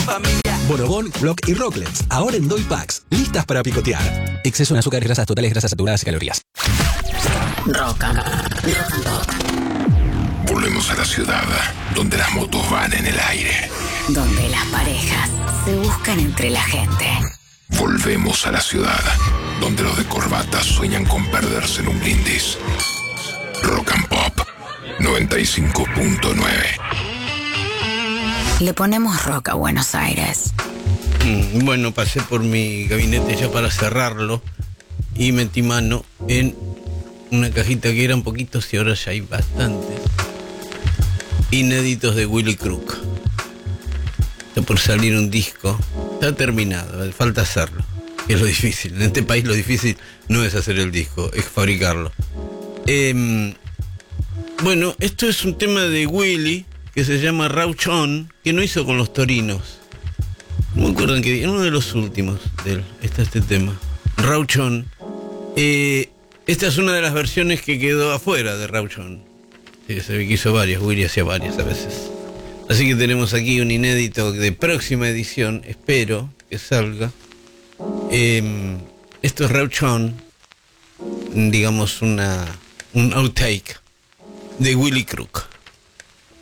familia. Bonobón, Block y Rocklets, ahora en Doy Packs, listas para picotear. Exceso en azúcares, grasas totales, grasas saturadas y calorías. Rock and Pop. Volvemos a la ciudad, donde las motos van en el aire. Donde las parejas se buscan entre la gente. Volvemos a la ciudad, donde los de corbata sueñan con perderse en un brindis. Rock and Pop 95.9. Le ponemos rock a Buenos Aires. Bueno, pasé por mi gabinete ya para cerrarlo y metí mano en una cajita que eran poquitos y ahora ya hay bastantes. Inéditos de Willy Crook. Está por salir un disco. Está terminado, falta hacerlo. Que es lo difícil. En este país lo difícil no es hacer el disco, es fabricarlo. Bueno, esto es un tema de Willy que se llama Rauch On, que no hizo con los Torinos. No me acuerdo en qué día, en uno de los últimos de él está este tema. Rauch On. Esta es una de las versiones que quedó afuera de Rauch On. Sí, se ve que hizo varias, Willy hacía varias a veces. Así que tenemos aquí un inédito de próxima edición, espero que salga. Esto es Rauch On, digamos un outtake de Willy Crook.